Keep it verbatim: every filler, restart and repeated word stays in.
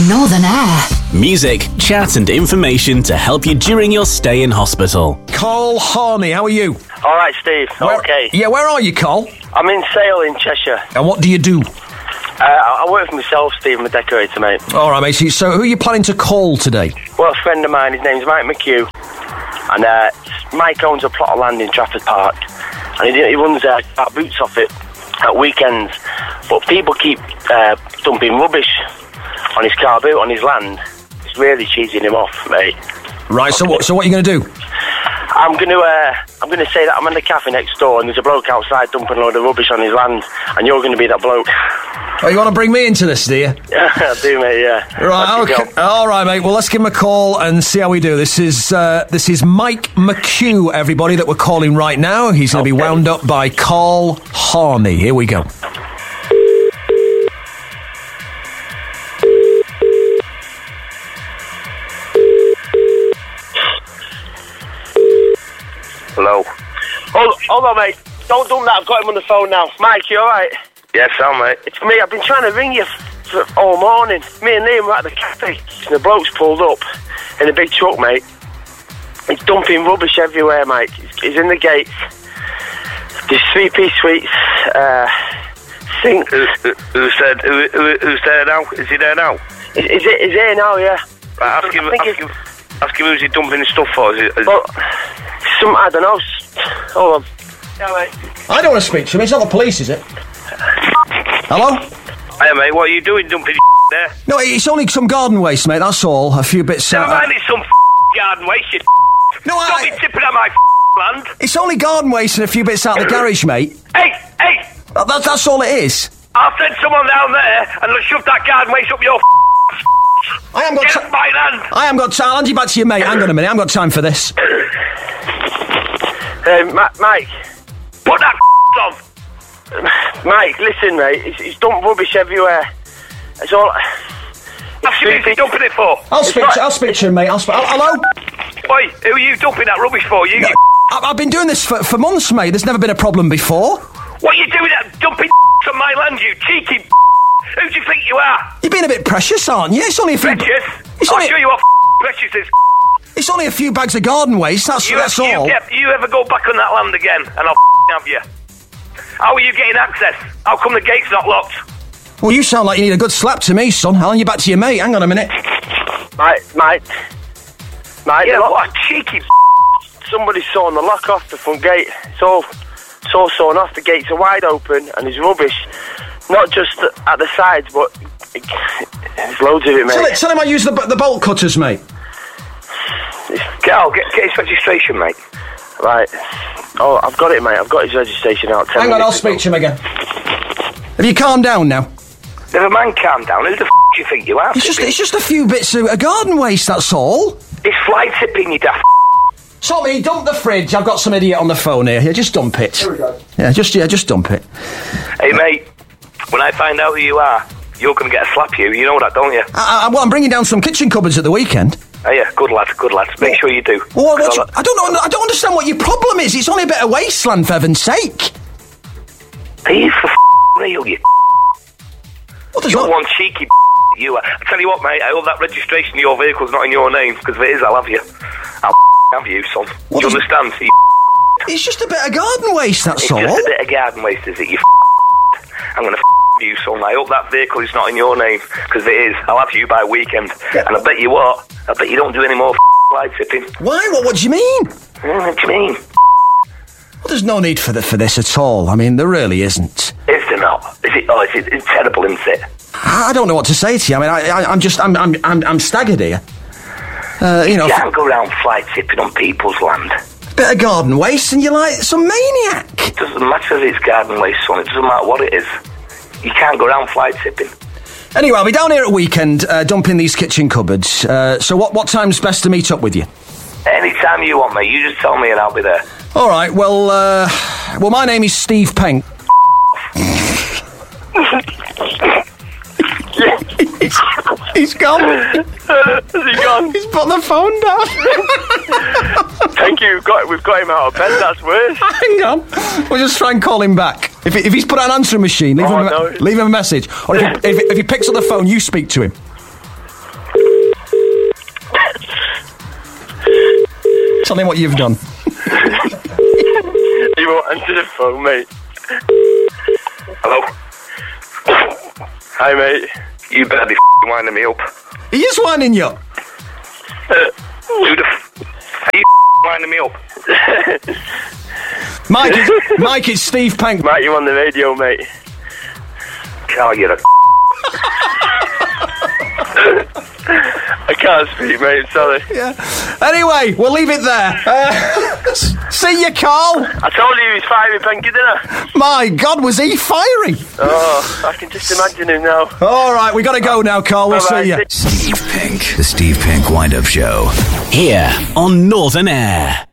Northern Air. Music, chat and information to help you during your stay in hospital. Carl Harney, how are you? All right, Steve. Where, okay. Yeah, where are you, Carl? I'm in Sale in Cheshire. And what do you do? Uh, I work for myself, Steve. I'm a decorator, mate. All right, mate. So who are you planning to call today? Well, a friend of mine, his name's Mike McHugh. And uh, Mike owns a plot of land in Trafford Park. And he, he runs uh, boots off it at weekends. But people keep uh, dumping rubbish on his car boot, on his land. It's really cheesing him off, mate. Right, so what, so what are you going to do? I'm going to uh, I'm going to say that I'm in the cafe next door and there's a bloke outside dumping a load of rubbish on his land and you're going to be that bloke. Oh, you want to bring me into this, do you? Yeah, I do, mate, yeah. Right, okay. All right, mate. Well, let's give him a call and see how we do. This is uh, this is Mike McHugh, everybody, that we're calling right now. He's going to okay. be wound up by Carl Harney. Here we go. Hello. Hold, hold on, mate. Don't do that. I've got him on the phone now. Mike, you all right? Yes, I'm, mate. It's me. I've been trying to ring you for all morning. Me and Liam were at the cafe. And the bloke's pulled up in a big truck, mate. He's dumping rubbish everywhere, mate. He's, he's in the gates. There's three-piece suites, uh, sinks. Who, who, who said, who, who, who's there now? Is he there now? Is, is, it, is here now, yeah. Right, ask him, ask him, ask him who's he dumping his stuff for. Is it, is well, some, I don't know. Hold on. Yeah, mate. I don't want to speak to him. It's not the police, is it? Hello? Hey, mate, what are you doing dumping there? No, it's only some garden waste, mate, that's all. A few bits... Never uh, mind, it's some garden waste, you No, I... Don't be tipping at my land. It's only garden waste and a few bits out of the garage, mate. Hey, hey! That, that, that's all it is. I'll send someone down there and they'll shove that garden waste up your I haven't got Get t- off my land! I haven't got time. I'll hand you back to your mate. Hang on a minute, I haven't got time for this. Uh, Ma- Mike. Put that on! Mike, listen, mate. He's, he's dumped rubbish everywhere. It's all... Ask him who's he dumping it for? I'll speak, not... to, I'll speak to him, mate. I'll sp- Hello? Oi, who are you dumping that rubbish for? You... No, I, I've been doing this for, for months, mate. There's never been a problem before. What are you doing that dumping on my land, you cheeky Who do you think you are? You're being a bit precious, aren't you? It's only a few... Precious? It's I'll only... show you what precious is. It's only a few bags of garden waste, that's, you that's have, all. You, get, you ever go back on that land again, and I'll have you. How are you getting access? How come the gate's not locked? Well, you sound like you need a good slap to me, son. I'll hand you back to your mate. Hang on a minute. Mate, mate. Mate, yeah, lock- what a cheeky... Somebody's sawn the lock off the front gate. It's all, it's all sawn off. The gates are wide open, and there's rubbish. Not just at the sides, but... There's loads of it, mate. Tell, it, tell him I use the, the bolt cutters, mate. Carl, get, get his registration, mate. Right. Oh, I've got it, mate. I've got his registration out. Hang on, I'll speak to him again. Have you calmed down now? Never mind, calm down. Who the f*** do you think you are? It's just, it's just a few bits of uh, garden waste, that's all. It's fly tipping, you daft. Tommy, dump the fridge. I've got some idiot on the phone here. Yeah, just dump it. Here we go. Yeah, just yeah, just dump it. Hey, mate. When I find out who you are, you're going to get a slap, you. You know that, don't you? I, I, well, I'm bringing down some kitchen cupboards at the weekend. Oh, yeah, good lad, good lad. Make sure you do. Well, what you, I don't know. I don't understand what your problem is. It's only a bit of wasteland, for heaven's sake. Are you for f*** real, you? Well, You're not... one cheeky you are. I tell you what, mate, I hope that registration of your vehicle's not in your name, because if it is, I'll have you. I'll have you, son. What do you does... understand? You it's just a bit of garden waste, that's it's all. It's just a bit of garden waste, is it? You I'm going to you, son. I hope that vehicle is not in your name, because if it is, I'll have you by weekend. Yeah. And I bet you what, I bet you don't do any more fly tipping. Why? What, what do you mean? Mm, what do you mean? Well, there's no need for the, for this at all. I mean, there really isn't. Is there not? Is it? Oh, is it, it's terrible, isn't it? I don't know what to say to you. I mean, I, I, I'm just, I'm, I'm, I'm, I'm staggered here. Uh, you know, you can't go around fly tipping on people's land. Bit of garden waste, and you're like some maniac. It doesn't matter if it's garden waste, son. It doesn't matter what it is. You can't go around fly tipping. Anyway, I'll be down here at weekend, uh, dumping these kitchen cupboards. Uh, so what, what time's best to meet up with you? Anytime you want me. You just tell me and I'll be there. All right, well, uh... Well, my name is Steve Penk. he's, he's gone. Has he gone? He's put the phone down. Thank you. We've got, we've got him out of bed. That's worse. Hang on. We'll just try and call him back. If, if he's put on an answering machine, leave, oh, him, a, no. leave him a message. Or if, if, if he picks up the phone, you speak to him. Tell him what you've done. You won't answer the phone, mate. Hello? Hi, mate. You better be f***ing winding me up. He is winding you up. Who the f***? Are you f***ing winding me up? Mike, it's, Mike, it's Steve Pank. Mike, you on the radio, mate. Carl, you're a I can't speak, mate, sorry. Yeah. Anyway, we'll leave it there. Uh, see you, Carl. I told you he was fiery, Panky, didn't I? My God, was he fiery? Oh, I can just imagine him now. All right, we got to go now, Carl. We'll Bye-bye. see you. Steve Pink, the Steve Pink Wind Up Show. Here on Northern Air.